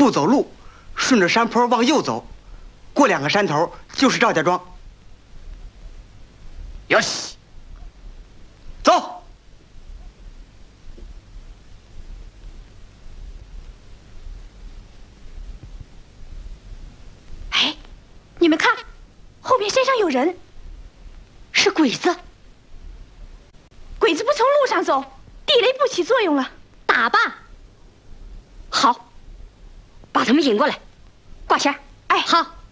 不走路，顺着山坡往右走，过2个山头就是赵家庄。 よし， 走。 哎，你们看，后面山上有人，是鬼子。鬼子不从路上走，地雷不起作用了，打吧。 好，把他们引过来，挂钱。 哎， 好。